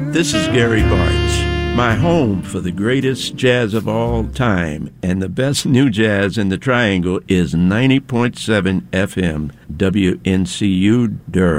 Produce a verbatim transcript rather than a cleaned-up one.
This is Gary Bartz, my home for the greatest jazz of all time, and the best new jazz in the Triangle is ninety point seven F M W N C U Durham.